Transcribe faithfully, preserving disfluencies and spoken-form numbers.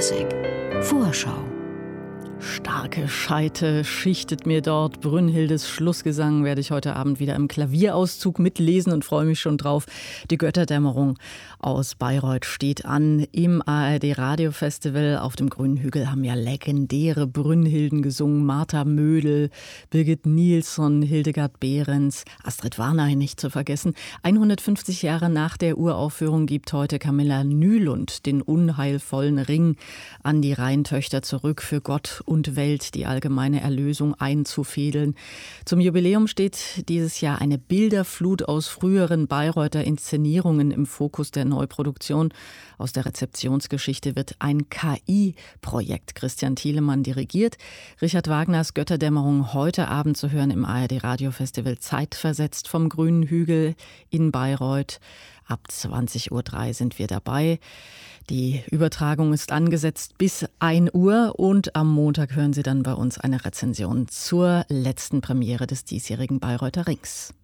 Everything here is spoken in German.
Klassik Vorschau. Starke Scheite schichtet mir dort. Brünnhildes Schlussgesang werde ich heute Abend wieder im Klavierauszug mitlesen und freue mich schon drauf. Die Götterdämmerung aus Bayreuth steht an. Im A R D Radiofestival auf dem Grünen Hügel haben ja legendäre Brünnhilden gesungen. Martha Mödel, Birgit Nilsson, Hildegard Behrens, Astrid Warnay nicht zu vergessen. hundertfünfzig Jahre nach der Uraufführung gibt heute Camilla Nylund den unheilvollen Ring an die Rheintöchter zurück, für Gott und Welt die allgemeine Erlösung einzufädeln. Zum Jubiläum steht dieses Jahr eine Bilderflut aus früheren Bayreuther Inszenierungen im Fokus der Neuproduktion. Aus der Rezeptionsgeschichte wird ein K I-Projekt. Christian Thielemann dirigiert. Richard Wagners Götterdämmerung heute Abend zu hören im A R D Radiofestival, zeitversetzt vom Grünen Hügel in Bayreuth. Ab zwanzig Uhr drei sind wir dabei. Die Übertragung ist angesetzt bis ein Uhr und am Montag hören Sie dann bei uns eine Rezension zur letzten Premiere des diesjährigen Bayreuther Rings.